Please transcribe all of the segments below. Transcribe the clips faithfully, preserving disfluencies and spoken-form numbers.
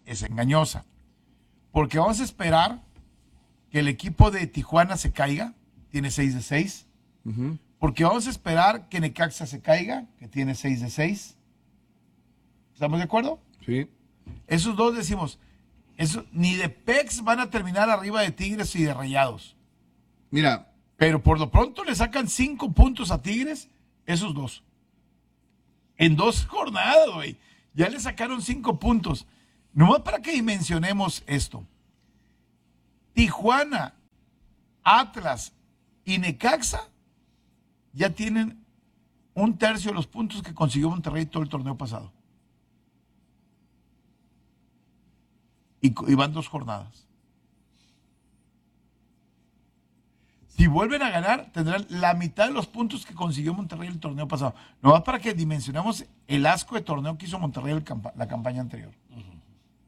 es engañosa. Porque vamos a esperar que el equipo de Tijuana se caiga, tiene seis de seis. Uh-huh. Porque vamos a esperar que Necaxa se caiga, que tiene seis de seis. ¿Estamos de acuerdo? Sí. Esos dos decimos, eso, ni de Pex van a terminar arriba de Tigres y de Rayados. Mira. Pero por lo pronto le sacan cinco puntos a Tigres, esos dos. En dos jornadas, güey. Ya le sacaron cinco puntos. Nomás para que dimensionemos esto. Tijuana, Atlas y Necaxa ya tienen un tercio de los puntos que consiguió Monterrey todo el torneo pasado. Y, y van dos jornadas. Si vuelven a ganar, tendrán la mitad de los puntos que consiguió Monterrey el torneo pasado. No va para que dimensionemos el asco de torneo que hizo Monterrey el campa- la campaña anterior. Uh-huh.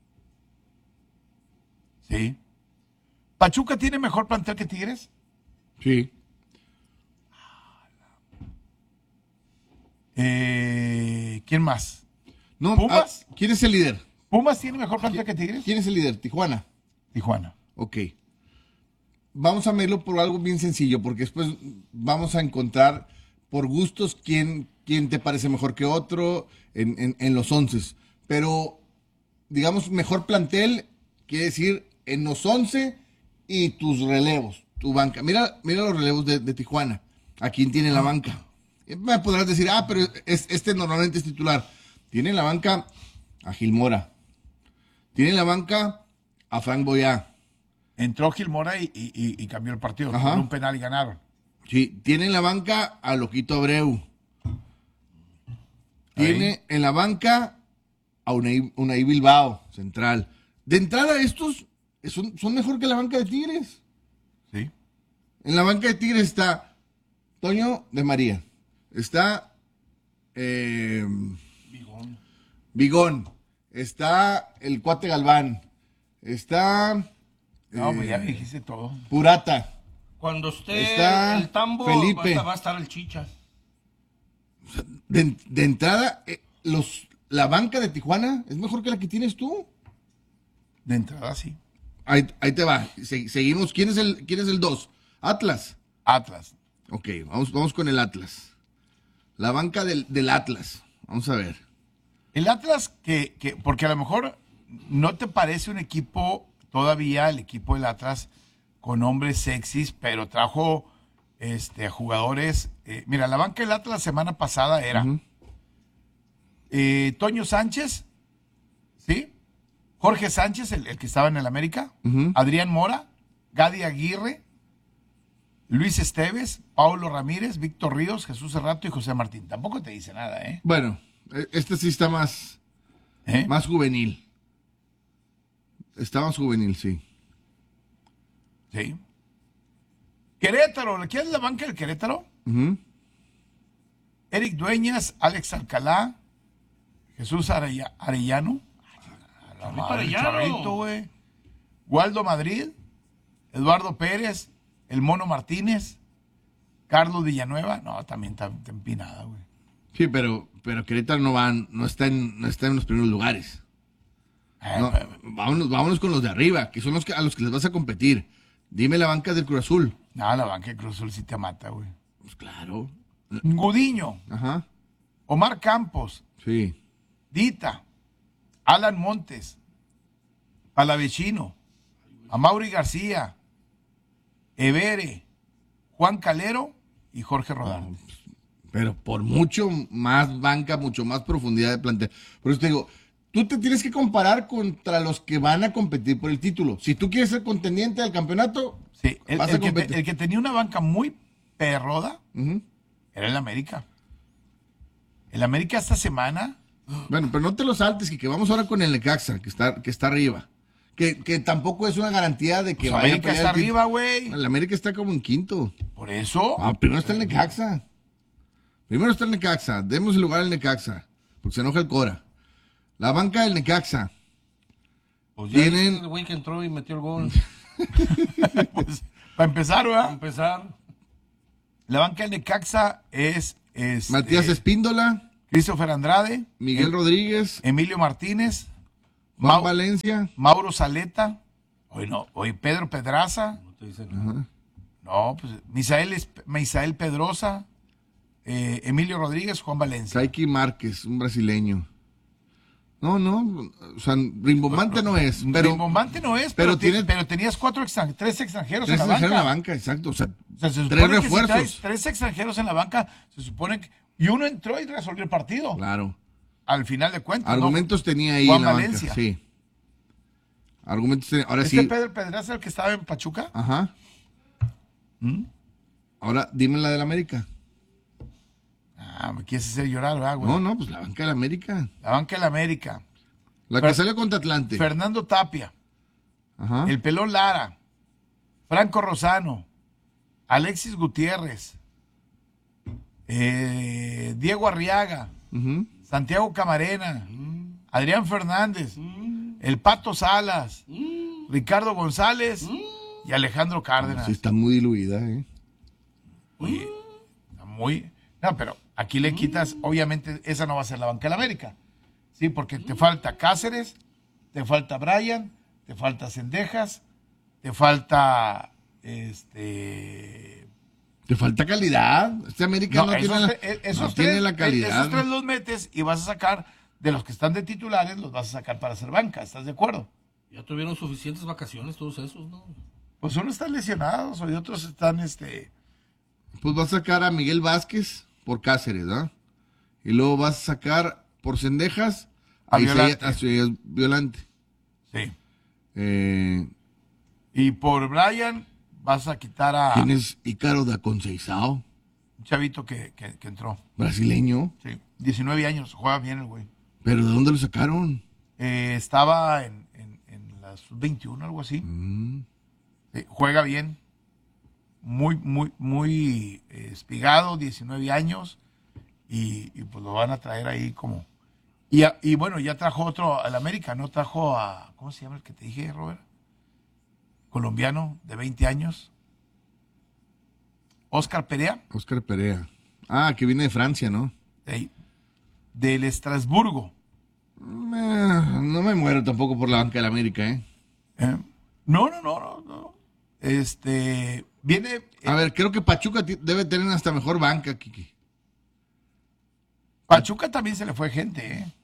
Sí. ¿Pachuca tiene mejor plantel que Tigres? Sí. Eh, ¿Quién más? No, ¿Pumas? Ah, ¿quién es el líder? ¿Pumas tiene mejor plantel que Tigres? ¿Quién es el líder? Tijuana. Tijuana. Ok. Vamos a verlo por algo bien sencillo, porque después vamos a encontrar por gustos quién, quién te parece mejor que otro en, en, en los once. Pero, digamos, mejor plantel quiere decir en los once y tus relevos, tu banca. Mira, mira los relevos de, de Tijuana. ¿A quién tiene la banca? Me podrás decir, ah, pero es, este normalmente es titular. Tiene en la banca a Gil Mora. Tiene en la banca a Frank Boyá. Entró Gil Mora y, y, y cambió el partido. Con un penal y ganaron. Sí, tiene en la banca a Loquito Abreu. Tiene Ahí. en la banca a Unai, Unai Bilbao, central. De entrada, estos son, son mejor que la banca de Tigres. Sí. En la banca de Tigres está Toño de María. Está eh, Bigón. Bigón. Está el Cuate Galván. Está... No, eh, pues ya dijiste todo. Purata. Cuando esté está el tambo, Felipe. Va, a estar, va a estar el Chicha. De, de entrada, eh, los, la banca de Tijuana es mejor que la que tienes tú. De entrada, sí. Ahí, ahí te va. Se, seguimos. ¿Quién es el quién es el dos? Atlas. Atlas. Ok, vamos, vamos con el Atlas. La banca del, del Atlas. Vamos a ver. El Atlas, que, que, porque a lo mejor no te parece un equipo, todavía el equipo del Atlas, con hombres sexys, pero trajo este, jugadores. Eh, mira, la banca del Atlas la semana pasada era uh-huh. eh, Toño Sánchez, ¿sí? Jorge Sánchez, el, el que estaba en el América, uh-huh. Adrián Mora, Gadi Aguirre, Luis Esteves, Paulo Ramírez, Víctor Ríos, Jesús Cerrato y José Martín. Tampoco te dice nada, ¿eh? Bueno, este sí está más, ¿Eh? más juvenil. Está más juvenil, sí. Sí. Querétaro, ¿quién es la banca del Querétaro? Uh-huh. Eric Dueñas, Alex Alcalá, Jesús Arella, Arellano, la madre, Arellano. Güey. Waldo Madrid, Eduardo Pérez, el Mono Martínez, Carlos Villanueva, no, también está empinada, güey. Sí, pero, pero Querétaro no va, no está en, no está en los primeros lugares. Eh, no, eh, vámonos, vámonos con los de arriba, que son los que, a los que les vas a competir. Dime la banca del Cruz Azul. No, la banca del Cruz Azul sí te mata, güey. Pues claro. Gudiño. Ajá. Omar Campos. Sí. Dita. Alan Montes. Palavecino. Amaury García. Evere. Juan Calero y Jorge Rodán. Pero por mucho más banca, mucho más profundidad de plantel. Por eso te digo, tú te tienes que comparar contra los que van a competir por el título. Si tú quieres ser contendiente del campeonato, sí, el, vas el a competir. Que, el que tenía una banca muy perroda uh-huh. era el América. El América esta semana... Bueno, pero no te lo saltes, que, que vamos ahora con el Necaxa, que está, que está arriba. Que, que tampoco es una garantía de que pues vaya América a está arriba, güey. El América está como en quinto. ¿Por eso? Ah, primero está el Necaxa. Primero está el Necaxa. Demos el lugar al Necaxa, porque se enoja el Cora. La banca del Necaxa. Pues ya tienen... el güey que entró y metió el gol. Pues, para empezar, ¿verdad? Para empezar. La banca del Necaxa es... es Matías eh, Espíndola. Christopher Andrade. Miguel em, Rodríguez. Emilio Martínez. Juan Mau- Valencia. Mauro Saleta. Hoy no, hoy Pedro Pedraza. No te dicen nada. Ajá. No, pues Misael, Es- Misael Pedrosa. eh, Emilio Rodríguez, Juan Valencia. Saiki Márquez, un brasileño. No, no, o sea, rimbombante no es, pero Rimbombante no es, pero pero, ti- tiene- pero tenías cuatro extran- tres extranjeros tres en la extranjeros banca. en la banca, exacto, o sea, O sea, se tres supone que si refuerzos. traes tres extranjeros en la banca, se supone que... Y uno entró y resolvió el partido. Claro. Al final de cuentas. ¿no? Argumentos tenía ahí Juan en la Valencia. banca, sí. Argumentos tenía, ahora ¿Este sí. Pedro Pedraza el que estaba en Pachuca? Ajá. ¿Mm? Ahora dime la del América. Ah, me quieres hacer llorar, ¿verdad, güey? No, no, pues la banca del América. La banca del América. La que Fer- salió contra Atlante. Fernando Tapia, Ajá. el Pelón Lara, Franco Rosano, Alexis Gutiérrez, eh, Diego Arriaga, Ujú. Santiago Camarena, Adrián Fernández, el Pato Salas, Ricardo González y Alejandro Cárdenas. Sí, está muy diluida, ¿eh? Oye, está muy... No, pero aquí le quitas, obviamente, esa no va a ser la banca de la América. Sí, porque te falta Cáceres, te falta Brian, te falta Cendejas, te falta este... Te falta calidad. Este América no, tiene, esos, la, tre- eh, esos no tres, tiene la eh, calidad. esos tres los metes y vas a sacar, de los que están de titulares, los vas a sacar para hacer banca, ¿estás de acuerdo? Ya tuvieron suficientes vacaciones todos esos, ¿no? Pues unos están lesionados y otros están, este... Pues vas a sacar a Miguel Vázquez por Cáceres, ¿no? Y luego vas a sacar por Cendejas A Isaías- Violante. a Isaías Violante. Sí. Eh, Y por Brian vas a quitar a ¿Quién es Ícaro da Conceizao? un chavito que, que, que entró. Brasileño. Sí, diecinueve años, juega bien el güey. ¿Pero de dónde lo sacaron? Eh, estaba en, en, en la sub veintiuno, algo así. Mm. Sí, juega bien. Muy, muy, muy eh, espigado, diecinueve años. Y, y pues lo van a traer ahí como... Y, a- y bueno, ya trajo otro al América, ¿no? Trajo a... ¿Cómo se llama el que te dije, Robert? Colombiano, de veinte años. Oscar Perea, Oscar Perea. Ah, que viene de Francia, ¿no? de- del Estrasburgo. Eh, no me muero tampoco por la banca del América, ¿eh? Eh, No, no, no, no, no. Este, viene... A ver, creo que Pachuca ti- debe tener hasta mejor banca, Kiki. Pachuca también se le fue gente, ¿eh?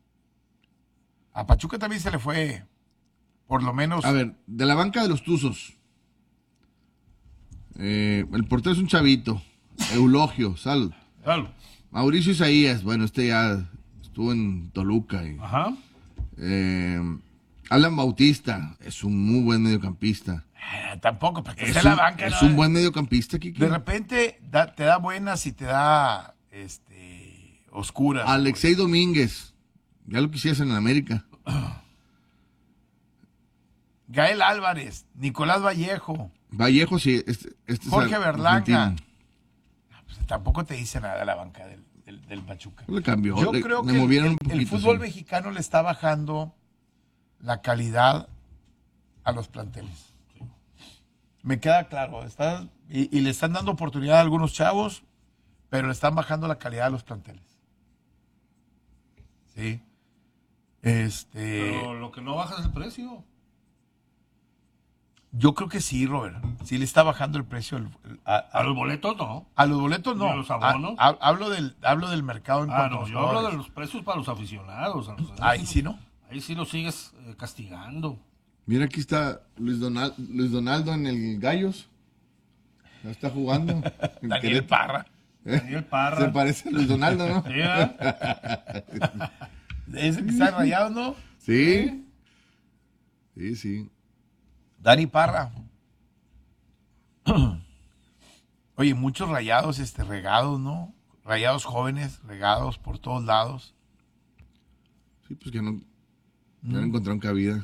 A Pachuca también se le fue, por lo menos... A ver, de la banca de los Tuzos. Eh, el portero es un chavito. Eulogio, salud. Claro. Mauricio Isaías, bueno, este ya estuvo en Toluca. Y, Ajá. eh, Alan Bautista es un muy buen mediocampista. Eh, tampoco, porque Es, esté un, la banca, es ¿no? un buen mediocampista, Kiki. De repente da- te da buenas y te da este oscuras. Alexei Domínguez. Ya lo quisieras en el América. Gael Álvarez, Nicolás Vallejo, Vallejo, sí. Este, este es Jorge ar- Berlanga. argentino. pues, tampoco te dice nada de la banca del, del, del Pachuca. Le cambió. Yo le, creo le que el- movieron el, un el poquito, fútbol sí. mexicano le está bajando la calidad a los planteles. Me queda claro, está, y, y le están dando oportunidad a algunos chavos, pero le están bajando la calidad a los planteles. Sí. Este, Pero lo que no baja es el precio. yo creo que sí, Robert. Sí le está bajando el precio al- a, A a- los boletos no. a los boletos, no. ¿Y a los abonos? A- a- hablo del, hablo del mercado en Ah, cuanto a no, los yo hablo de jugadores. los precios para los aficionados. a los- Ahí sí, ¿no? Ahí sí lo sigues eh, castigando. Mira, aquí está Luis, Donal- Luis Donaldo en el Gallos. Ya está jugando. En Daniel Querétaro. Parra. Daniel Parra. Se parece a Luis Donaldo, ¿no? Sí, ¿eh? Ese que está rayado, ¿no? Sí. Sí, sí. Dani Parra. Oye, muchos rayados este, regados, ¿no? Rayados jóvenes, regados por todos lados. Sí, pues que no, ya no encontraron cabida.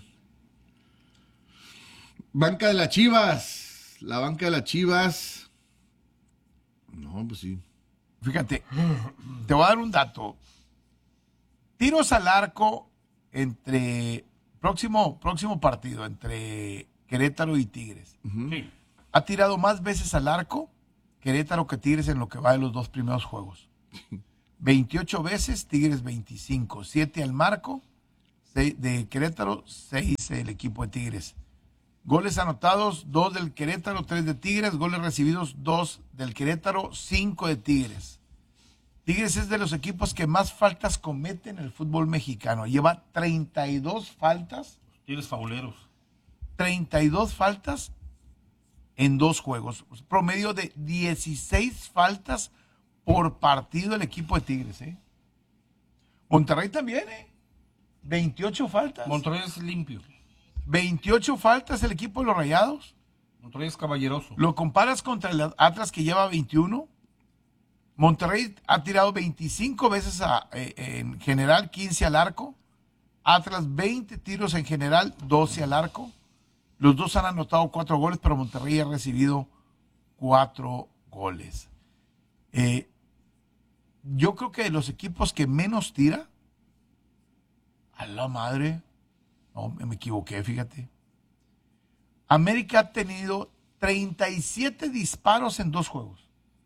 Banca de las Chivas. La banca de las Chivas. No, pues sí. Fíjate, te voy a dar un dato. Tiros al arco entre próximo, próximo partido entre Querétaro y Tigres. Sí. Ha tirado más veces al arco Querétaro que Tigres en lo que va de los dos primeros juegos. veintiocho veces, Tigres veinticinco. siete al marco, seis de Querétaro, seis el equipo de Tigres. Goles anotados, dos del Querétaro, tres de Tigres. Goles recibidos, dos del Querétaro, cinco de Tigres. Tigres es de los equipos que más faltas comete en el fútbol mexicano. Lleva treinta y dos faltas. Tigres fauleros. treinta y dos faltas en dos juegos. Promedio de dieciséis faltas por partido el equipo de Tigres. ¿eh? Monterrey también, ¿eh? veintiocho faltas. Monterrey es limpio. veintiocho faltas el equipo de los Rayados. Monterrey es caballeroso. Lo comparas contra el Atlas que lleva veintiuno. Monterrey ha tirado veinticinco veces a, eh, en general, quince al arco. Atlas veinte tiros en general, doce al arco. Los dos han anotado cuatro goles, pero Monterrey ha recibido cuatro goles. Eh, yo creo que de los equipos que menos tira, a la madre, no, me equivoqué, fíjate. América ha tenido treinta y siete disparos en dos juegos.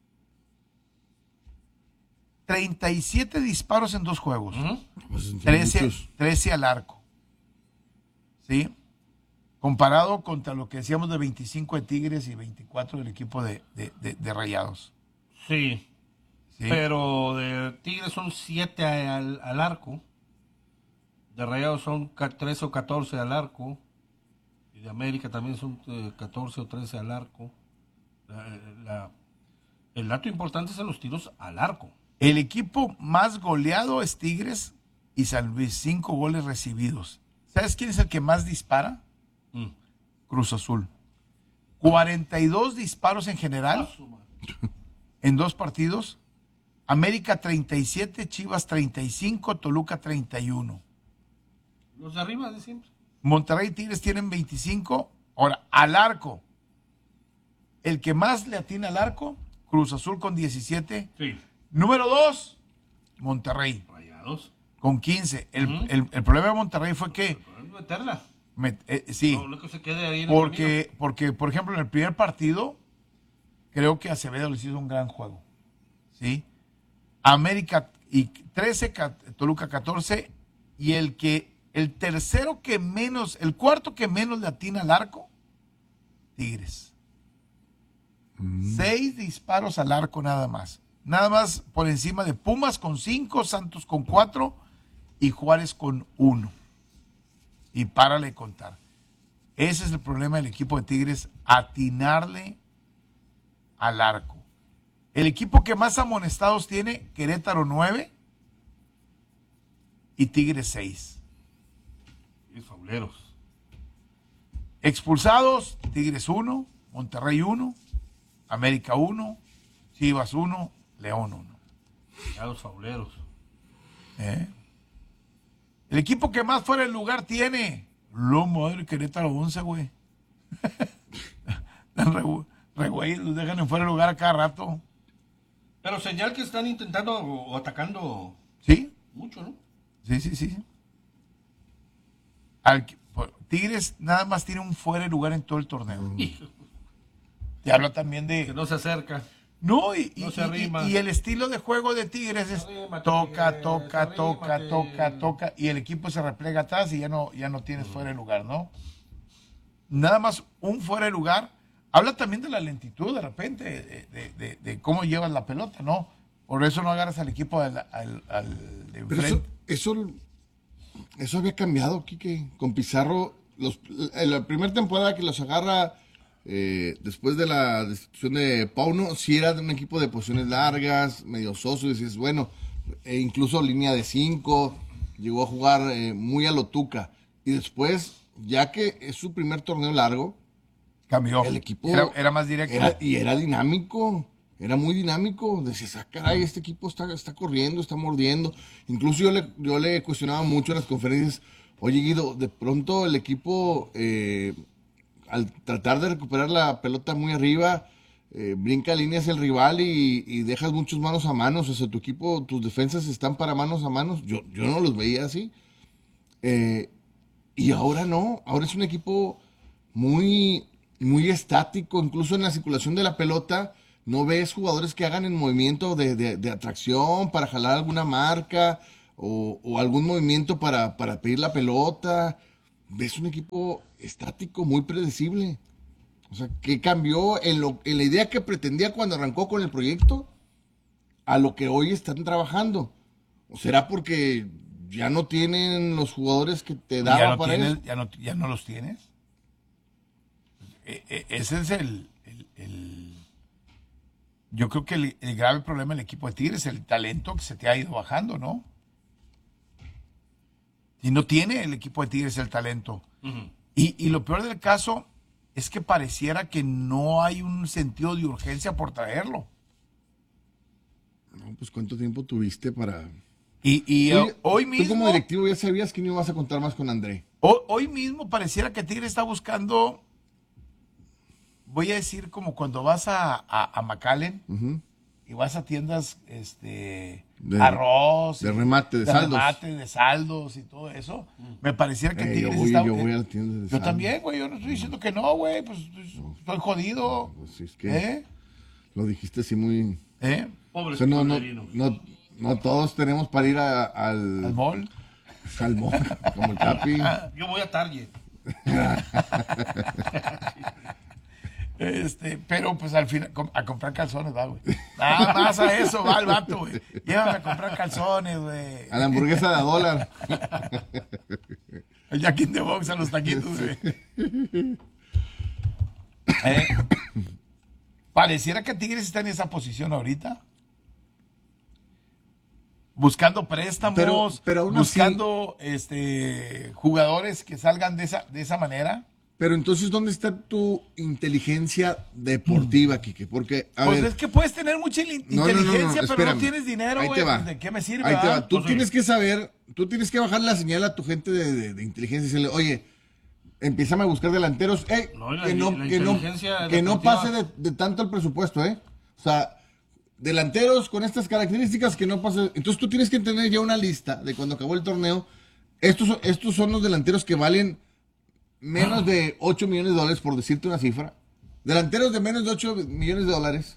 treinta y siete disparos en dos juegos. Ujú. Pues, trece, muchos. trece al arco. ¿Sí? Comparado contra lo que decíamos de veinticinco de Tigres y veinticuatro del equipo de, de, de, de Rayados. Sí. ¿Sí? Pero de Tigres son siete al, al arco. De Rayados son ca- trece o catorce al arco. Y de América también son eh, catorce o trece al arco. La- la- el dato importante es en los tiros al arco. El equipo más goleado es Tigres y San Luis, cinco goles recibidos. ¿Sabes quién es el que más dispara? Mm. Cruz Azul. cuarenta y dos disparos en general en dos partidos. América treinta y siete, Chivas treinta y cinco, Toluca treinta y uno. Los de arriba de siempre. Monterrey y Tigres tienen veinticinco. Ahora, al arco. El que más le atina al arco, Cruz Azul con diecisiete. Sí. Número dos, Monterrey Rayados. con quince. El, Ujú. el- el problema de Monterrey fue que, Pero meterla. me- eh, sí, No, no que se quede ahí en el porque, porque, por ejemplo, en el primer partido, creo que Acevedo les hizo un gran juego. ¿Sí? América y trece, Ca- Toluca catorce, y el que, el tercero que menos, el cuarto que menos le atina al arco, Tigres. Seis disparos al arco nada más. Nada más por encima de Pumas con cinco, Santos con cuatro y Juárez con uno. Y párale de contar. Ese es el problema del equipo de Tigres, atinarle al arco. El equipo que más amonestados tiene, Querétaro nueve y Tigres seis. Tigres fauleros. Expulsados, Tigres uno, Monterrey uno, América uno, Chivas uno, León uno. Rayados fauleros. ¿Eh? El equipo que más fuera del lugar tiene, lo madre, Querétaro once, güey. re, re güey, los dejan en fuera del lugar a cada rato. Pero señal que están intentando o, o atacando ¿Sí? mucho, ¿no? Sí, sí, sí. Al, por- Tigres nada más tiene un fuera de lugar en todo el torneo. Te habla también Que de... no se acerca. No, y, y- No se y- arrima. y el estilo de juego de Tigres es Arrímate, toca, Tigres, toca, toca, arrímate. toca, toca, y el equipo se replega atrás y ya no, ya no tienes fuera de lugar, ¿no? Nada más un fuera de lugar. Habla también de la lentitud de repente, de, de- de- de cómo llevas la pelota, ¿no? Por eso no agarras al equipo al, al, al de Pero eso, enfrente. eso, eso había cambiado, Quique. Con Pizarro, los, en la primera temporada que los agarra eh, después de la destitución de Pauno, sí era de un equipo de posiciones largas, medio soso, y dices, bueno, e incluso línea de cinco, llegó a jugar eh, muy a lo Tuca. Y después, ya que es su primer torneo largo, Cambió. el equipo era, era más directo. era- y era dinámico, era muy dinámico. Decías, ah, caray, este equipo está, está corriendo, está mordiendo. Incluso yo le, yo le cuestionaba mucho en las conferencias, oye Guido, de pronto el equipo, eh, al tratar de recuperar la pelota muy arriba, eh, brinca líneas el rival y, y dejas muchos manos a manos. O sea, tu equipo, tus defensas están para manos a manos. Yo, yo no los veía así. Eh, y ahora no, ahora es un equipo muy, muy estático, incluso en la circulación de la pelota, no ves jugadores que hagan el movimiento de, de- de atracción para jalar alguna marca o, o algún movimiento para, para pedir la pelota. Ves un equipo estático, muy predecible. O sea, ¿qué cambió en, lo, en la idea que pretendía cuando arrancó con el proyecto a lo que hoy están trabajando? ¿O será porque ya no tienen los jugadores que te ¿Ya daban no, para tienes, eso? ya, no, ¿Ya no los tienes? E- e- ese es el, el- el- Yo creo que el, el grave problema del equipo de Tigres, el talento que se te ha ido bajando, ¿no? Y no tiene el equipo de Tigres el talento. Ujú. Y, y lo peor del caso es que pareciera que no hay un sentido de urgencia por traerlo. No, pues ¿cuánto tiempo tuviste para...? Y, y Oye, hoy Tú mismo... como directivo ya sabías que no ibas a contar más con André. Hoy, hoy mismo pareciera que Tigre está buscando, voy a decir como cuando vas a, a, a McAllen Ujú. y vas a tiendas, este, De- arroz, de y- remate, de saldos. remate, de saldos y todo eso. Me pareciera que Eh, Tigres yo voy, está... yo voy a la tienda de Yo saldos. también, güey, yo no estoy diciendo que no, güey, pues estoy jodido. Pues sí, es que ¿Eh? lo dijiste así muy... ¿Eh? Pobre O sea, no, no, Severino. no, no todos tenemos para ir a- al... Al mall. al mall, como el Capi. Yo voy a Target. Este, pero pues al final, com- a comprar calzones, va, güey. Nada más a eso va el vato, güey. Llévame a comprar calzones, güey. A la hamburguesa de a dólar. El Jack in the Box a los taquitos, güey. Eh, Pareciera que Tigres está en esa posición ahorita. Buscando préstamos, Pero- pero aún así- buscando este, jugadores que salgan de esa, de esa manera. Pero entonces, ¿dónde está tu inteligencia deportiva, Quique? Porque, a Pues ver... es que puedes tener mucha in- No, no, no, no, inteligencia, pero no espérame. tienes dinero, Ahí güey. te va. Pues, ¿de qué me sirve? Ahí te ah? va. Tú Pues sí. tienes que saber, tú tienes que bajar la señal a tu gente de, de, de inteligencia y decirle, oye, empiezan a buscar delanteros, ey, No, y la- que no, la que no, inteligencia que no deportiva. pase de, de tanto el presupuesto, ¿eh? O sea, delanteros con estas características que no pase. Entonces tú tienes que tener ya una lista de cuando acabó el torneo. Estos, son- estos son los delanteros que valen menos de ocho millones de dólares, por decirte una cifra. Delanteros de menos de ocho millones de dólares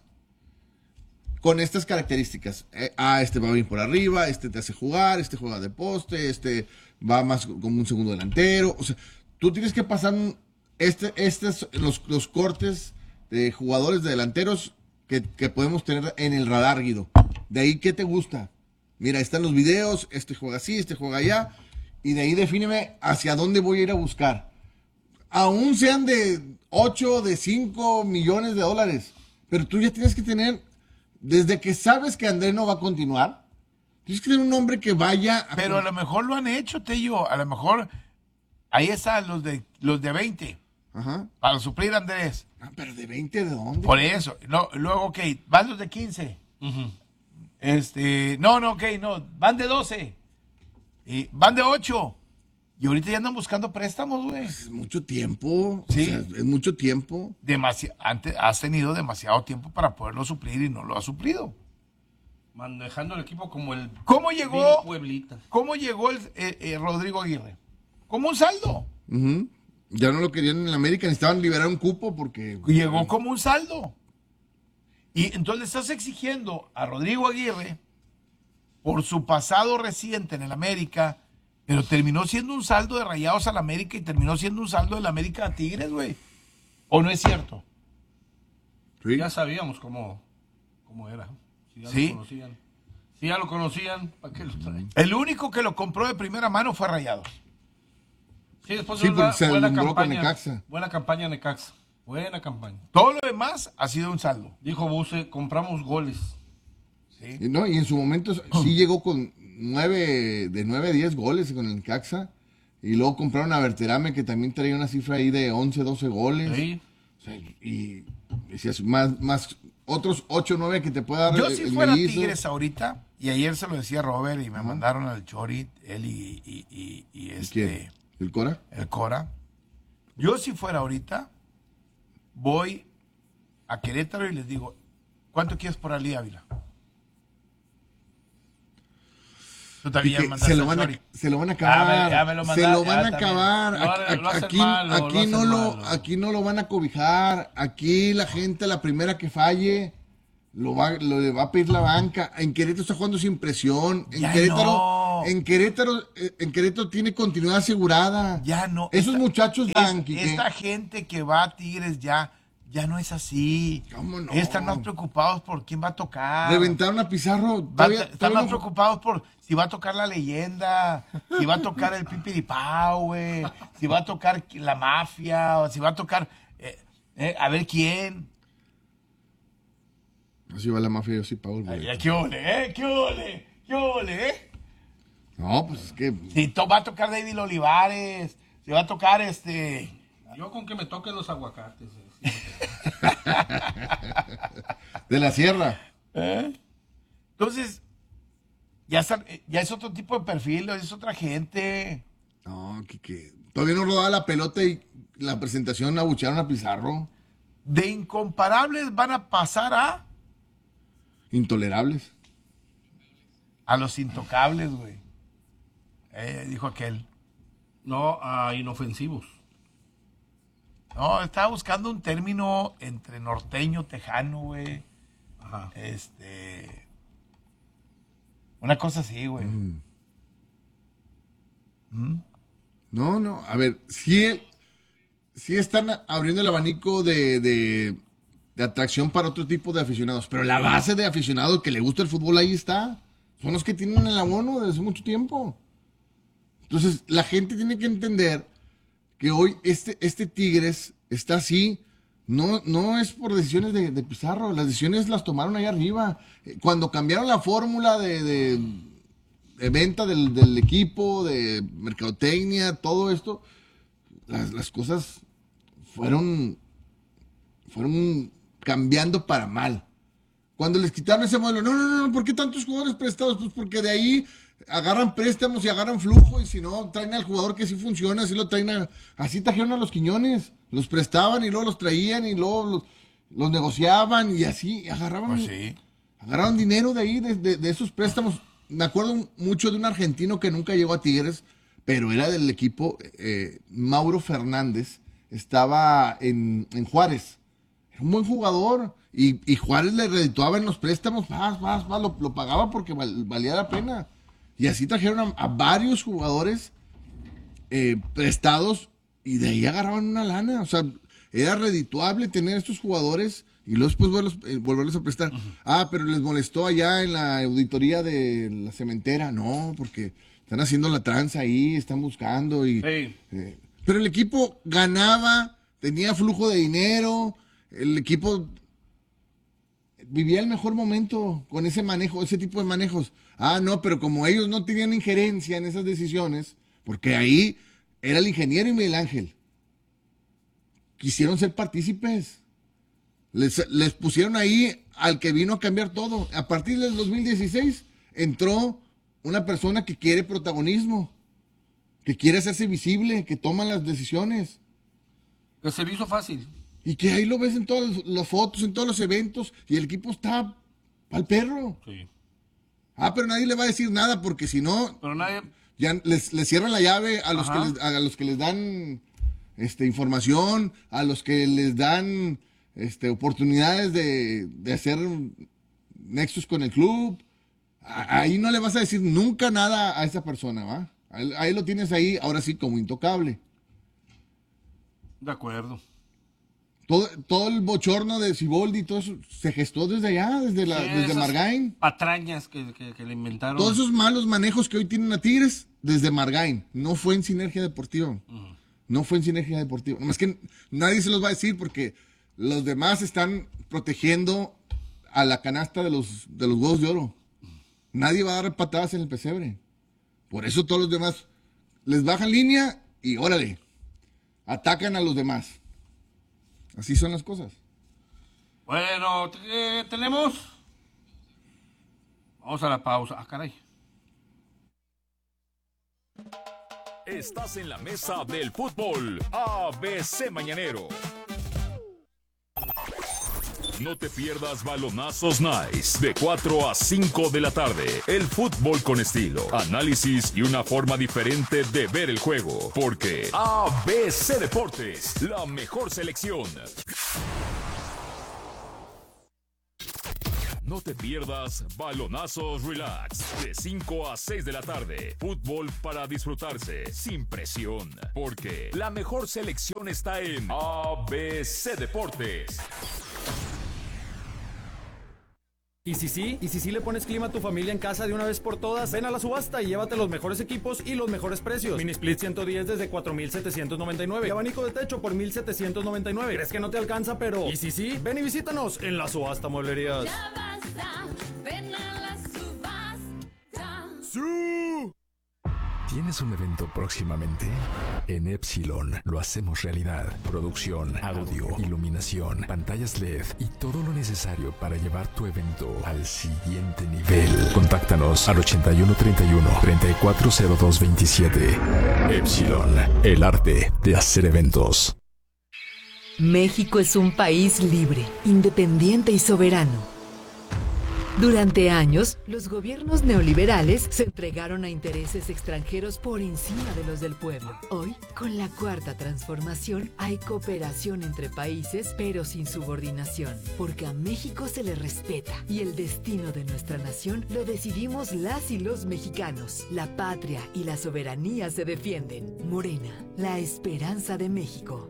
con estas características. Eh, ah, este va bien por arriba, este te hace jugar, este juega de poste, este va más como un segundo delantero. O sea, tú tienes que pasar un- este, estos, los, los cortes de jugadores de delanteros que, que podemos tener en el radar, Guido. De ahí, ¿qué te gusta? Mira, ahí están los videos, este juega así, este juega allá, y de ahí defíneme hacia dónde voy a ir a buscar. Aún sean de ocho, de cinco millones de dólares, pero tú ya tienes que tener, desde que sabes que André no va a continuar, tienes que tener un hombre que vaya a... Pero a lo mejor lo han hecho, Tello. A lo mejor ahí están los de los de veinte Ajá. para suplir a Andrés. Ah, pero de veinte, ¿de dónde? Por eso. No, luego, ok, van los de quince. Ujú. Este, no, no, ok, no, van de doce. Y van de ocho. Y ahorita ya andan buscando préstamos, güey. Es mucho tiempo. Sí. O sea, es mucho tiempo. Demasi- antes has tenido demasiado tiempo para poderlo suplir y no lo has suplido. Manejando el equipo como el ¿Cómo vil llegó? Pueblita. ¿Cómo llegó el, eh, eh, Rodrigo Aguirre? Como un saldo. Ujú. Ya no lo querían en la América, necesitaban liberar un cupo porque... Llegó como un saldo. Y entonces le estás exigiendo a Rodrigo Aguirre por su pasado reciente en el América, pero terminó siendo un saldo de Rayados al América y terminó siendo un saldo del América a Tigres, güey. ¿O no es cierto? Sí. Ya sabíamos cómo, cómo era. Si ya Sí. lo conocían. Si ya lo conocían, ¿para qué lo traen? El único que lo compró de primera mano fue Rayados. Sí, después Sí, de una porque se buena alumbró con campaña. Necaxa. Buena campaña Necaxa. Buena campaña. Todo lo demás ha sido un saldo. Dijo Buse, compramos goles. ¿Sí? Y, no, y en su momento sí llegó con nueve, de nueve a diez goles con el Caxa. Y luego compraron a Berterame, que también traía una cifra ahí de once, doce goles. Sí. O sea, y decías, más, más otros ocho, nueve que te pueda dar Yo el- si el fuera mellizo. Tigres ahorita, y ayer se lo decía Robert y me mandaron al Chori, él y, y, y- y ¿Y este, quién? ¿El Cora? el Cora. Yo si fuera ahorita, voy a Querétaro y les digo, ¿cuánto quieres por Ali Ávila? Tú Y también ya que me mandaste se, lo al van a, Chori. se lo van a Ya me- acabar. ya me lo se mandaste, lo van ya a también. acabar. Lo Aquí- ha- lo hacen aquí, malo, lo aquí hacen no lo, malo. aquí no lo van a cobijar. Aquí la gente, la primera que falle, lo va, lo le va a pedir la banca. En Querétaro está jugando sin presión. En Ya Querétaro, no. En Querétaro, eh, en Querétaro tiene continuidad asegurada. Ya no. Esos esta, muchachos es, dan, Quique. Esta gente que va a Tigres ya, ya no es así. ¿Cómo no? Están más preocupados por quién va a tocar. Reventaron a Pizarro. Va- Todavía, están todavía más no- preocupados por si va a tocar la leyenda, si va a tocar el pipiripao, güey, si va a tocar la mafia, o si va a tocar, eh, eh, a ver quién. Así va la mafia, yo sí pago el Ay, boleto. ¿Qué ole, eh? ¿Qué ole? ¿Qué ole, eh? No, pues es que... Si to- va a tocar David Olivares, si va a tocar este... Yo con que me toquen los aguacates. eh, sí. De la sierra. Entonces, ya, está- ya es otro tipo de perfil, es otra gente. No, Quique. Todavía no rodaba la pelota y la presentación abuchearon a Pizarro. De incomparables van a pasar a, Intolerables. a los intocables, güey. Eh, dijo aquel. No, a inofensivos. No, estaba buscando un término entre norteño, tejano, güey. Ajá. Este. Una cosa así, güey. No, no. A ver, sí, sí están abriendo el abanico de, de, de atracción para otro tipo de aficionados. Pero la base de aficionados que le gusta el fútbol ahí está. Son los que tienen el abono desde hace mucho tiempo. Entonces, la gente tiene que entender que hoy este, este Tigres está así. No, no es por decisiones de, de Pizarro. Las decisiones las tomaron ahí arriba. Eh, Cuando cambiaron la fórmula de, de, de venta del, del equipo, de mercadotecnia, todo esto, las, las cosas fueron, fueron cambiando para mal. Cuando les quitaron ese modelo, no, no, no, ¿por qué tantos jugadores prestados? Pues porque de ahí agarran préstamos y agarran flujo, y si no, traen al jugador que sí funciona, así lo traen a, así trajeron a los Quiñones, los prestaban y luego los traían y luego los, los negociaban y así agarraban, Pues sí. agarraban dinero de ahí, de, de- de esos préstamos. Me acuerdo mucho de un argentino que nunca llegó a Tigres, pero era del equipo, eh, Mauro Fernández, estaba en, en Juárez. Era un buen jugador. Y, y Juárez le redituaba en los préstamos, más, más, más, lo, lo pagaba porque val- valía la pena. Y así trajeron a, a varios jugadores eh, prestados y de ahí agarraban una lana. O sea, era redituable tener estos jugadores y luego después volverlos, eh, volverlos a prestar. Ah, pero les molestó allá en la auditoría de la cementera. No, porque están haciendo la tranza ahí, están buscando y... Sí. Eh, pero el equipo ganaba, tenía flujo de dinero, el equipo vivía el mejor momento con ese manejo, ese tipo de manejos. Ah, no, pero como ellos no tenían injerencia en esas decisiones, porque ahí era el ingeniero y Miguel Ángel, quisieron ser partícipes. Les, les pusieron ahí al que vino a cambiar todo. A partir del dos mil dieciséis entró una persona que quiere protagonismo, que quiere hacerse visible, que toma las decisiones. Que se me hizo fácil. Y que ahí lo ves en todas las fotos, en todos los eventos, y el equipo está al perro. Sí. Ah, pero nadie le va a decir nada, porque si no, Pero nadie. ya les, les cierran la llave a los, que Ajá. les, a los que les dan este, información, a los que les dan este, oportunidades de, de hacer nexos con el club. A- ahí no le vas a decir nunca nada a esa persona, ¿va? Ahí, ahí lo tienes ahí, ahora sí, como intocable. De acuerdo. Todo, todo el bochorno de Siboldi y todo eso se gestó desde allá, desde, la, Sí, desde esas Margain. Patrañas que, que, que le inventaron. Todos esos malos manejos que hoy tienen a Tigres, desde Margain. No fue en Sinergia Deportiva. No fue en Sinergia Deportiva. Nomás que nadie se los va a decir porque los demás están protegiendo a la canasta de los, de los huevos de oro. Nadie va a dar patadas en el pesebre. Por eso todos los demás les bajan línea y órale, atacan a los demás. Así son las cosas. Bueno, ¿qué tenemos? Vamos a la pausa. Ah, caray. Estás en la mesa del fútbol A B C Mañanero. No te pierdas Balonazos Nice de cuatro a cinco de la tarde. El fútbol con estilo, análisis y una forma diferente de ver el juego. Porque A B C Deportes, la mejor selección. No te pierdas Balonazos Relax de cinco a seis de la tarde. Fútbol para disfrutarse sin presión, porque la mejor selección está en A B C Deportes. Y si sí, y si sí le pones clima a tu familia en casa de una vez por todas, ven a la subasta y llévate los mejores equipos y los mejores precios. Mini Split ciento diez desde cuatro mil setecientos noventa y nueve y abanico de techo por mil setecientos noventa y nueve. ¿Crees que no te alcanza? Pero y si sí, ven y visítanos en la subasta Mueblerías. Ya basta, ven a la subasta. ¡Sí! ¿Tienes un evento próximamente? En Epsilon lo hacemos realidad. Producción, audio, iluminación, pantallas L E D y todo lo necesario para llevar tu evento al siguiente nivel. Contáctanos al ochenta y uno treinta y uno, treinta y cuatro cero dos veintisiete. Epsilon, el arte de hacer eventos. México es un país libre, independiente y soberano. Durante años, los gobiernos neoliberales se entregaron a intereses extranjeros por encima de los del pueblo. Hoy, con la cuarta transformación, hay cooperación entre países, pero sin subordinación, porque a México se le respeta y el destino de nuestra nación lo decidimos las y los mexicanos. La patria y la soberanía se defienden. Morena, la esperanza de México.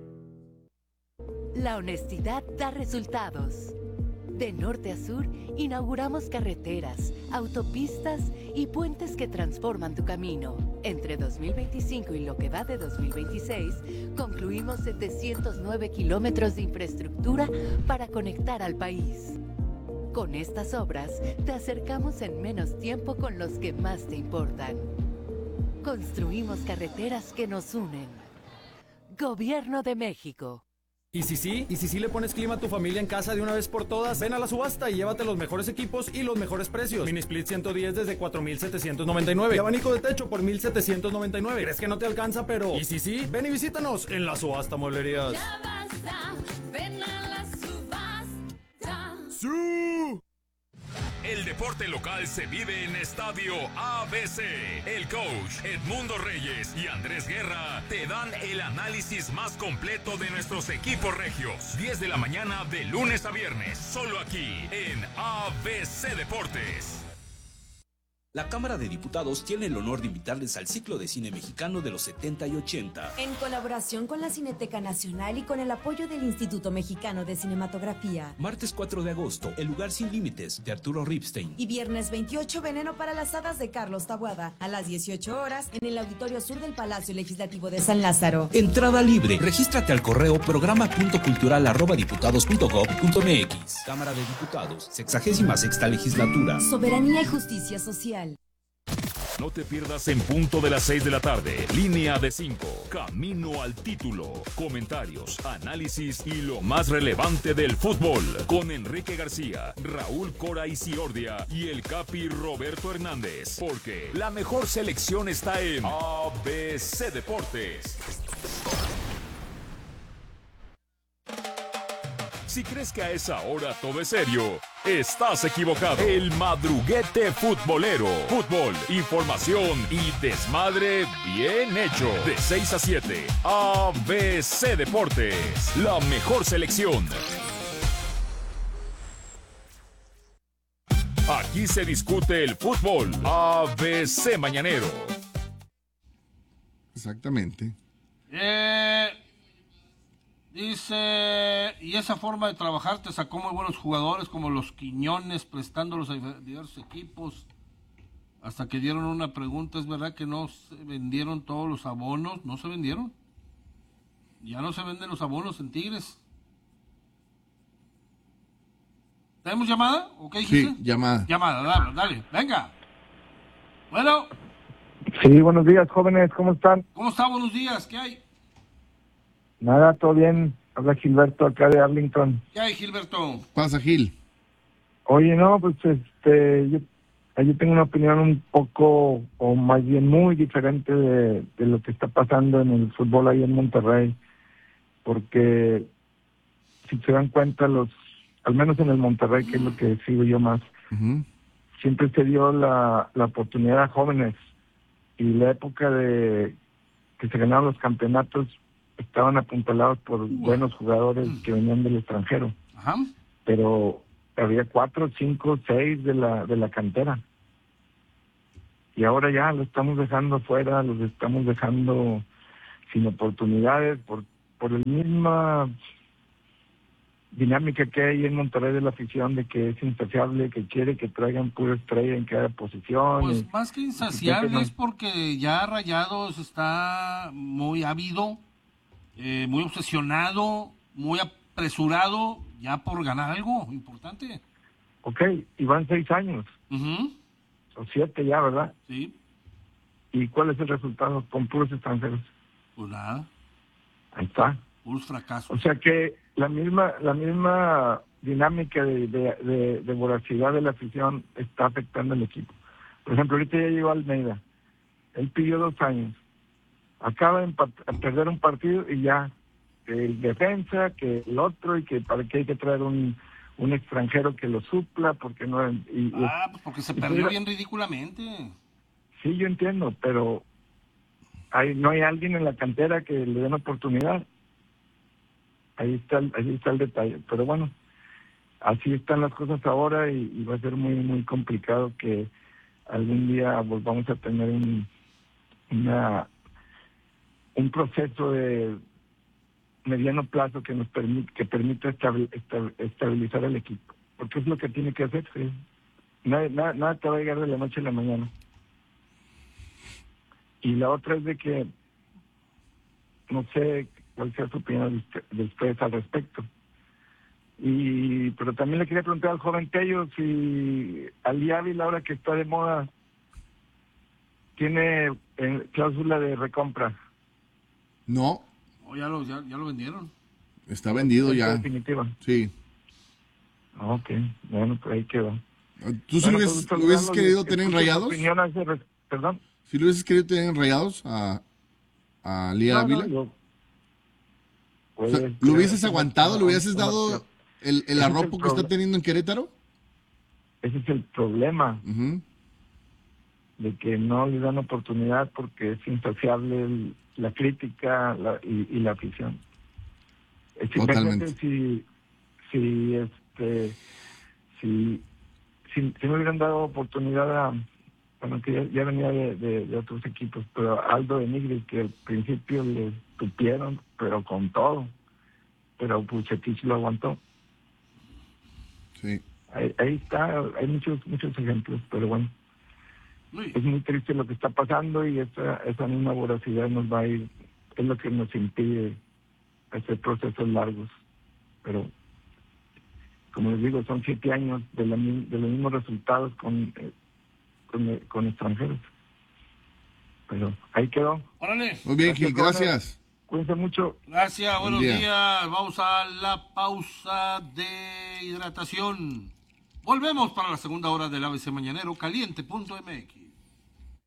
La honestidad da resultados. De norte a sur, inauguramos carreteras, autopistas y puentes que transforman tu camino. Entre dos mil veinticinco y lo que va de dos mil veintiséis, concluimos setecientos nueve kilómetros de infraestructura para conectar al país. Con estas obras, te acercamos en menos tiempo con los que más te importan. Construimos carreteras que nos unen. Gobierno de México. Y si sí, y si sí le pones clima a tu familia en casa de una vez por todas, ven a la subasta y llévate los mejores equipos y los mejores precios. Mini Split ciento diez desde cuatro mil setecientos noventa y nueve y abanico de techo por mil setecientos noventa y nueve. ¿Crees que no te alcanza? Pero y si sí, ven y visítanos en la subasta Mueblerías. Ya basta, ven a la subasta. ¡Sí! El deporte local se vive en Estadio A B C. El coach Edmundo Reyes y Andrés Guerra te dan el análisis más completo de nuestros equipos regios. diez de la mañana de lunes a viernes, solo aquí en A B C Deportes. La Cámara de Diputados tiene el honor de invitarles al ciclo de cine mexicano de los setenta y ochenta. En colaboración con la Cineteca Nacional y con el apoyo del Instituto Mexicano de Cinematografía. Martes cuatro de agosto, El lugar sin límites, de Arturo Ripstein. Y viernes veintiocho, Veneno para las hadas, de Carlos Taboada. A las dieciocho horas, en el Auditorio Sur del Palacio Legislativo de San Lázaro. Entrada libre. Regístrate al correo programa punto cultural arroba diputados punto gob punto mx. Cámara de Diputados, sexagésima sexta legislatura. Soberanía y justicia social. No te pierdas en punto de las seis de la tarde. Línea de cinco. Camino al título. Comentarios, análisis y lo más relevante del fútbol. Con Enrique García, Raúl Cora Isiordia y el Capi Roberto Hernández. Porque la mejor selección está en A B C Deportes. Si crees que a esa hora todo es serio, estás equivocado. El madruguete futbolero. Fútbol, información y desmadre bien hecho. De seis a siete, A B C Deportes. La mejor selección. Aquí se discute el fútbol. A B C Mañanero. Exactamente. Eh... Dice, y esa forma de trabajar te sacó muy buenos jugadores como los Quiñones, prestándolos a diversos equipos, hasta que dieron una pregunta. ¿Es verdad que no se vendieron todos los abonos? ¿No se vendieron? Ya no se venden los abonos en Tigres. ¿Tenemos llamada? ¿O qué dijiste? Sí, llamada. Llamada, dale, dale, venga. Bueno. Sí, buenos días, jóvenes, ¿cómo están? ¿Cómo está? Buenos días, ¿qué hay? Nada, todo bien. Habla Gilberto acá de Arlington. ¿Qué hay, Gilberto? Pasa, Gil. Oye, no, pues este, yo, yo tengo una opinión un poco, o más bien muy diferente de, de lo que está pasando en el fútbol ahí en Monterrey. Porque si se dan cuenta, los, al menos en el Monterrey, que es lo que sigo yo más, uh-huh. siempre se dio la, la oportunidad a jóvenes. Y la época de que se ganaron los campeonatos, estaban apuntalados por buenos jugadores que venían del extranjero. Ajá. Pero había cuatro, cinco, seis de la, de la cantera. Y ahora ya lo estamos dejando fuera, los estamos dejando sin oportunidades por, por la misma dinámica que hay en Monterrey de la afición, de que es insaciable, que quiere que traigan pura estrella en cada posición. Pues y, más que y insaciable que no- es porque ya Rayados está muy ávido, eh, muy obsesionado, muy apresurado ya por ganar algo importante. Ok, y van seis años, Ujú. o siete ya, ¿verdad? Sí, ¿Y cuál es el resultado? Con puros extranjeros. pues nada, Ahí está. puros fracasos. O sea que la misma la misma dinámica de, de, de, de voracidad de la afición está afectando al equipo. Por ejemplo, ahorita ya llegó Almeida. Él pidió dos años. Acaba de empat- a perder un partido y ya, que el defensa, que el otro, y que para qué hay que traer un, un extranjero que lo supla, porque no... Y, y- Ah, pues porque se y perdió mira, bien ridículamente. Sí, yo entiendo, pero hay, no hay alguien en la cantera que le den oportunidad. Ahí está, el- ahí está el detalle. Pero bueno, así están las cosas ahora y, y va a ser muy, muy complicado que algún día volvamos a tener un, una, un proceso de mediano plazo que nos permite, que permita estabil- esta- estabilizar el equipo. Porque es lo que tiene que hacer. Sí. Nada, nada, nada te va a llegar de la noche a la mañana. Y la otra es de que no sé cuál sea su opinión de, usted- de ustedes al respecto. Y pero también le quería preguntar al joven Tello si Ali Ávila, ahora que está de moda, tiene eh, cláusula de recompra. No, Oh, ya, lo, ya, ya lo vendieron. está vendido ¿Es ya. definitiva? Sí. Ok, bueno, pues ahí quedó. ¿Tú sí Bueno, lo pues, hubieses, gusto lo hubieses saludarlos, querido y tener en escucho su Rayados? opinión a ese res- Perdón. ¿Sí lo hubieses querido tener en Rayados a, a Lía No, Ávila? no, yo- O pues, sea, eh, ¿lo hubieses es una- aguantado? ¿Le hubieses una- dado el, el Ese es el arropo que está problema. teniendo en Querétaro? Ese es el problema, Ujú. de que no le dan oportunidad porque es insaciable el- la crítica la- y, y la afición. Es que Totalmente. imagínate si, si, este, si, si, si me hubieran dado oportunidad a, bueno, que ya, ya venía de, de- de otros equipos, pero a Aldo de Nigris, que al principio le tupieron, pero con todo, pero Puchetich lo aguantó. Sí. Ahí, ahí está, hay muchos muchos ejemplos, pero bueno, es muy triste lo que está pasando y esa, esa misma voracidad nos va a ir, es lo que nos impide hacer procesos largos. Pero, como les digo, son siete años de, la, mi- de los mismos resultados con, eh, con, eh, con extranjeros. Pero ahí quedó. Órale. Muy bien, Gil, jóvenes. gracias. Cuídense mucho. Gracias, Buen buenos día. días. Vamos a la pausa de hidratación. Volvemos para la segunda hora del A B C Mañanero, caliente punto M X.